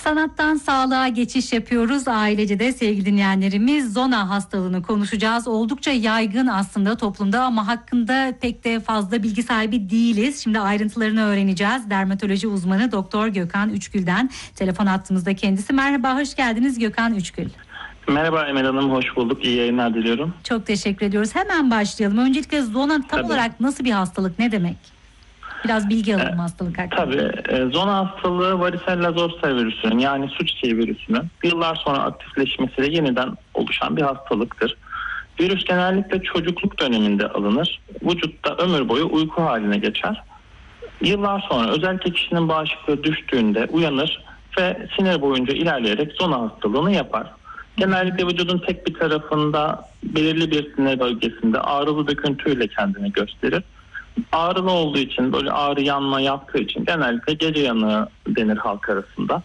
Sanattan sağlığa geçiş yapıyoruz. Ailece de sevgili dinleyenlerimiz zona hastalığını konuşacağız. Oldukça yaygın aslında toplumda ama hakkında pek de fazla bilgi sahibi değiliz. Şimdi ayrıntılarını öğreneceğiz. Dermatoloji uzmanı Doktor Gökhan Üçgül'den telefon attığımızda kendisi. Merhaba, hoş geldiniz Gökhan Üçgül. Merhaba Emel Hanım, hoş bulduk. İyi yayınlar diliyorum. Çok teşekkür ediyoruz. Hemen başlayalım. Öncelikle zona tam olarak nasıl bir hastalık, ne demek? Biraz bilgi alalım hastalık hakkında. Tabii. Zona hastalığı varicella zoster virüsünün, yani su çiçeği virüsünün yıllar sonra aktifleşmesiyle yeniden oluşan bir hastalıktır. Virüs genellikle çocukluk döneminde alınır. Vücutta ömür boyu uyku haline geçer. Yıllar sonra özellikle kişinin bağışıklığı düştüğünde uyanır ve sinir boyunca ilerleyerek zona hastalığını yapar. Genellikle vücudun tek bir tarafında belirli bir sinir bölgesinde ağrılı döküntüyle kendini gösterir. Ağrılı olduğu için, böyle ağrı yanma yaptığı için genellikle gece yanığı denir halk arasında.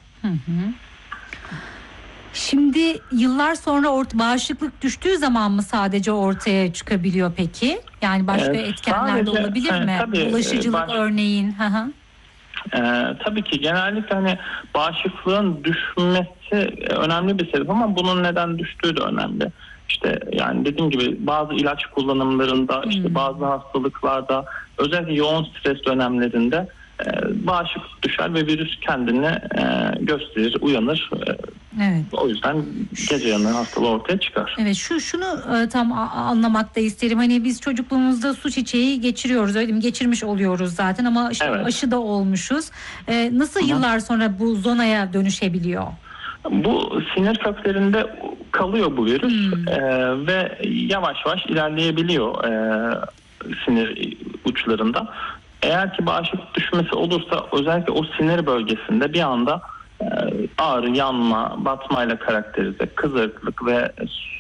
Şimdi yıllar sonra bağışıklık düştüğü zaman mı sadece ortaya çıkabiliyor peki? Yani başka etkenler de olabilir mi? Tabii, bulaşıcılık örneğin. Tabii ki genellikle hani bağışıklığın düşmesi önemli bir sebep ama bunun neden düştüğü de önemli. İşte yani dediğim gibi bazı ilaç kullanımlarında, işte bazı hastalıklarda, özellikle yoğun stres dönemlerinde bağışıklık düşer ve virüs kendini gösterir, uyanır. Evet. O yüzden gece yanığı hastalığı ortaya çıkar. Evet, şunu tam anlamakta isterim. Hani biz çocukluğumuzda su çiçeği geçiriyoruz, öyle mi? Geçirmiş oluyoruz zaten ama işte aşı da olmuşuz. Nasıl yıllar sonra bu zonaya dönüşebiliyor? Bu sinir köklerinde kalıyor bu virüs ve yavaş yavaş ilerleyebiliyor sinir uçlarında. Eğer ki bağışıklık düşmesi olursa özellikle o sinir bölgesinde bir anda ağrı, yanma, batmayla karakterize, kızarıklık ve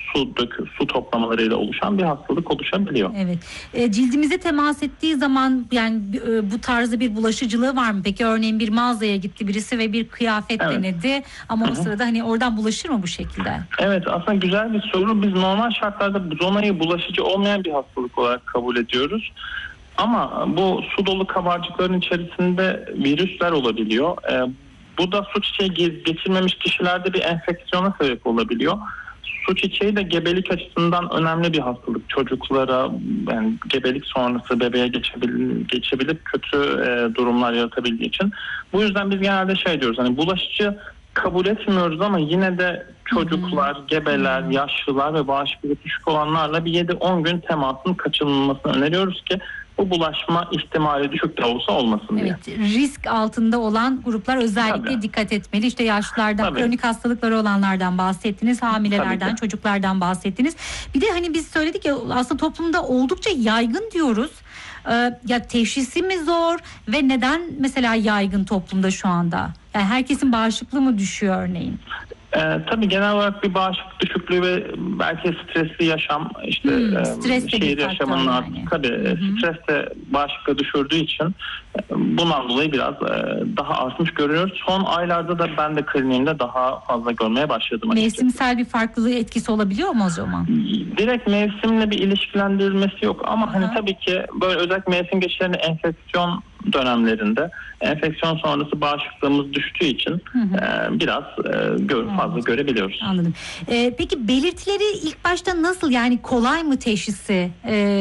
su toplamalarıyla oluşan bir hastalık oluşabiliyor. Evet. Cildimize temas ettiği zaman yani bu tarzda bir bulaşıcılığı var mı? Peki örneğin bir mağazaya gitti birisi ve bir kıyafet denedi ama o sırada hani oradan bulaşır mı bu şekilde? Evet, aslında güzel bir soru. Biz normal şartlarda zonayı bulaşıcı olmayan bir hastalık olarak kabul ediyoruz. Ama bu su dolu kabarcıkların içerisinde virüsler olabiliyor. Bu da su çiçeği geçirmemiş kişilerde bir enfeksiyona sebep olabiliyor. Su çiçeği de gebelik açısından önemli bir hastalık. Çocuklara yani gebelik sonrası bebeğe geçebilip kötü durumlar yaratabildiği için. Bu yüzden biz genelde diyoruz, hani bulaşıcı kabul etmiyoruz ama yine de çocuklar, gebeler, yaşlılar ve bağışıklığı düşük olanlarla bir 7-10 gün temasın kaçınılmasını öneriyoruz ki bu bulaşma ihtimali düşük de olsa olmasın diye. Evet, risk altında olan gruplar özellikle dikkat etmeli. İşte yaşlılardan, kronik hastalıkları olanlardan bahsettiniz, hamilelerden, çocuklardan bahsettiniz. Bir de hani biz söyledik ya aslında toplumda oldukça yaygın diyoruz. Ya teşhisi mi zor ve neden mesela yaygın toplumda şu anda? Yani herkesin bağışıklığı mı düşüyor örneğin? Tabii genel olarak bir bağışıklık düşüklüğü ve belki stresli yaşam, işte şehir yaşamının artık stres de bağışıklığı düşürdüğü için bundan dolayı biraz daha artmış görüyoruz. Son aylarda da ben de kliniğimde daha fazla görmeye başladım. Mevsimsel bir farklılığı etkisi olabiliyor mu o zaman? Direkt mevsimle bir ilişkilendirilmesi yok ama hani tabii ki böyle özellikle mevsim geçişlerinde enfeksiyon dönemlerinde enfeksiyon sonrası bağışıklığımız düştüğü için biraz fazla görebiliyoruz. Anladım. Peki belirtileri ilk başta nasıl, yani kolay mı teşhisi?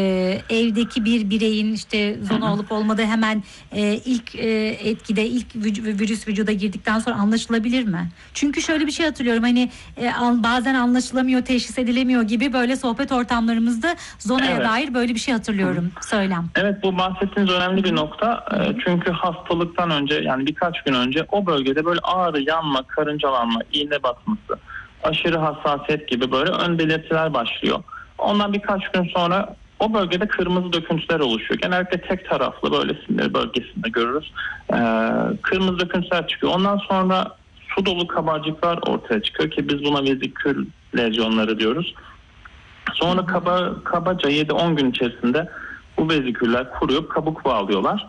Evdeki bir bireyin işte zona olup olmadığı hemen ilk etkide, ilk virüs vücuda girdikten sonra anlaşılabilir mi? Çünkü şöyle bir şey hatırlıyorum, hani bazen anlaşılamıyor, teşhis edilemiyor gibi böyle sohbet ortamlarımızda zonaya dair böyle bir şey hatırlıyorum. Söylem. Evet, bu bahsettiğiniz önemli bir nokta. Çünkü hastalıktan önce, yani birkaç gün önce o bölgede böyle ağrı, yanma, karıncalanma, iğne batması, aşırı hassasiyet gibi böyle ön belirtiler başlıyor. Ondan birkaç gün sonra o bölgede kırmızı döküntüler oluşuyor. Genellikle tek taraflı böyle sinir bölgesinde görürüz. Kırmızı döküntüler çıkıyor. Ondan sonra su dolu kabarcıklar ortaya çıkıyor ki biz buna vezikül lezyonları diyoruz. Sonra kabaca 7-10 gün içerisinde bu veziküller kuruyup kabuk bağlıyorlar.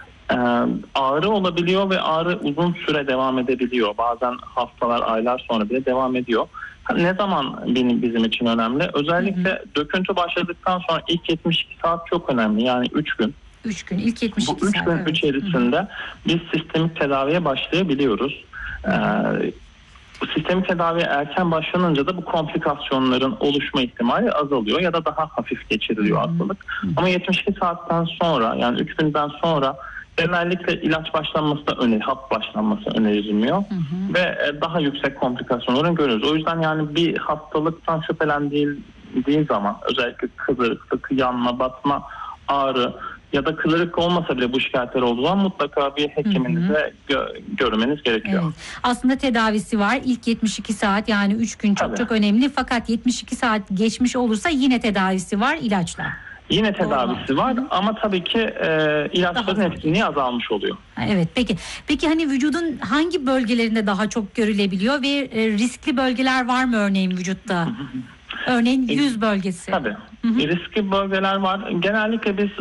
Ağrı olabiliyor ve ağrı uzun süre devam edebiliyor. Bazen haftalar, aylar sonra bile devam ediyor. Ne zaman bizim için önemli? Özellikle döküntü başladıktan sonra ilk 72 saat çok önemli. Yani 3 gün. 3 gün, ilk 72 saat. Bu 3 gün içerisinde biz sistemik tedaviye başlayabiliyoruz. Bu sistemik tedaviye erken başlanınca da bu komplikasyonların oluşma ihtimali azalıyor ya da daha hafif geçiriliyor hastalık. Ama 72 saatten sonra, yani 3 günden sonra genellikle ilaç başlanması da hap başlanması önerilmiyor ve daha yüksek komplikasyonları görüyoruz. O yüzden yani bir hastalıktan şüphelendiği zaman özellikle kızarıklık, yanma, batma, ağrı ya da kızarık olmasa bile bu şikayetler olduğu zaman mutlaka bir hekiminize görmeniz gerekiyor. Evet. Aslında tedavisi var. İlk 72 saat, yani 3 gün çok çok önemli. Fakat 72 saat geçmiş olursa yine tedavisi var, ilaçla. Yine tedavisi var ama tabii ki ilaçların etkinliği azalmış oluyor. Evet, peki hani vücudun hangi bölgelerinde daha çok görülebiliyor ve riskli bölgeler var mı örneğin vücutta? Örneğin yüz bölgesi. Tabii. Riskli bölgeler var. Genellikle biz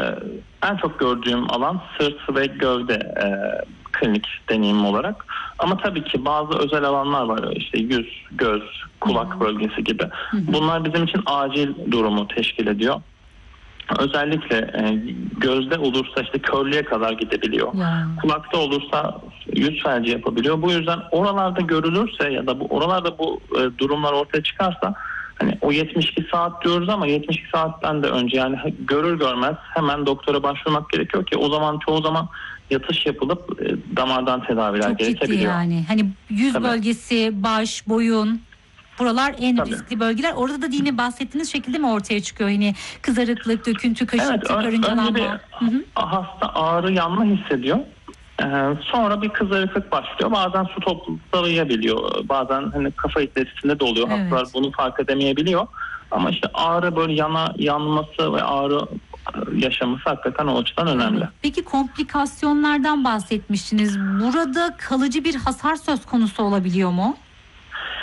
en çok gördüğüm alan sırt ve gövde klinik deneyim olarak. Ama tabii ki bazı özel alanlar var. İşte yüz, göz, kulak bölgesi gibi. Bunlar bizim için acil durumu teşkil ediyor. Özellikle gözde olursa işte körlüğe kadar gidebiliyor. Kulakta olursa yüz felci yapabiliyor. Bu yüzden oralarda görülürse ya da oralarda bu durumlar ortaya çıkarsa, hani o 72 saat diyoruz ama 72 saatten de önce, yani görür görmez hemen doktora başvurmak gerekiyor ki o zaman çoğu zaman yatış yapılıp damardan tedaviler gerekebiliyor. Çok ciddi yani. Hani yüz bölgesi, baş, boyun, buralar en riskli bölgeler. Orada da yine bahsettiğiniz şekilde mi ortaya çıkıyor? Yine kızarıklık, döküntü, kaşıntı, karıncalanma. Önce bir hasta ağrı, yanma hissediyor. Sonra bir kızarıklık başlıyor. Bazen su toplayabiliyor. Bazen hani kafa içerisinde de oluyor. Hastalar bunu fark edemeyebiliyor. Ama işte ağrı, böyle yanması ve ağrı yaşaması hakikaten o açıdan önemli. Peki komplikasyonlardan bahsetmiştiniz. Burada kalıcı bir hasar söz konusu olabiliyor mu?